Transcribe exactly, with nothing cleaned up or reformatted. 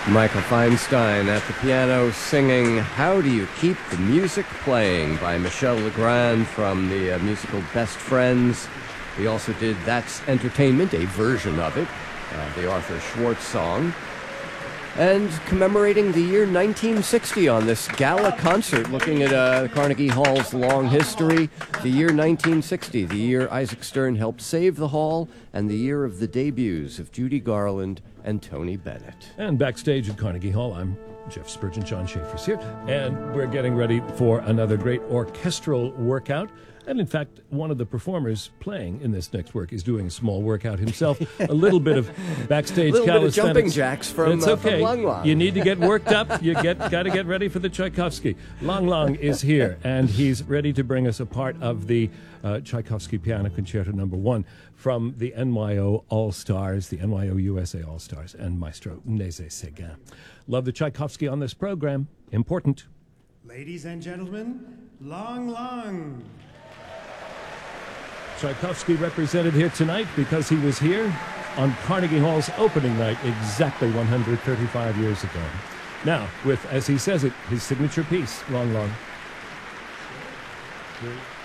Michael Feinstein at the piano singing How Do You Keep the Music Playing by Michel Legrand from the uh, musical Best Friends. We also did That's Entertainment, a version of it, uh, the Arthur Schwartz song. And commemorating the year nineteen sixty on this gala concert, looking at uh, Carnegie Hall's long history. The year nineteen sixty, the year Isaac Stern helped save the hall, and the year of the debuts of Judy Garland and Tony Bennett. And backstage at Carnegie Hall, I'm Jeff Spurgeon. John Schaefer's here, and we're getting ready for another great orchestral workout. And in fact, one of the performers playing in this next work is doing a small workout himself. A little bit of backstage a little calisthenics. Bit of jumping jacks from, it's uh, okay. from Lang Lang. You need to get worked up. You get got to get ready for the Tchaikovsky. Lang Lang is here, and he's ready to bring us a part of the uh, Tchaikovsky Piano Concerto Number One from the N Y O All Stars, the N Y O U S A All Stars, and Maestro Nézet-Séguin. Love the Tchaikovsky on this program. Important. Ladies and gentlemen, Lang Lang. Tchaikovsky represented here tonight because he was here on Carnegie Hall's opening night exactly one hundred thirty-five years ago. Now, with, as he says it, his signature piece, Lang Lang.